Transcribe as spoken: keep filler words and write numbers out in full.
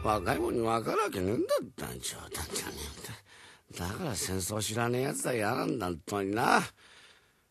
若いもんに分かるわけねえんだったん冗談じゃねえんだ。だから戦争知らねえやつは嫌なんだ本当にな。